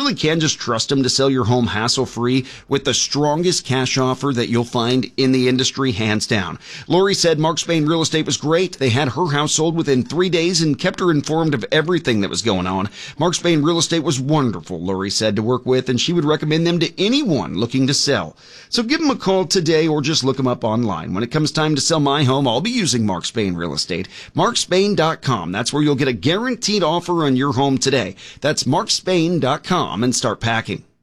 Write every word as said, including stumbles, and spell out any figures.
really can just trust them to sell your home hassle-free with the strongest cash offer that you'll find in the industry, hands down. Lori said Mark Spain Real Estate was great. They had her house sold within three days and kept her informed of everything that was going on. Mark Spain Real Estate was wonderful, Lori said, to work with, and she would recommend them to anyone looking to sell. So give them a call today or just look them up online. When it comes time to sell my home, I'll be using Mark Spain Real Estate. mark spain dot com. That's where you'll get a guaranteed offer on your home today. That's mark spain dot com and start packing.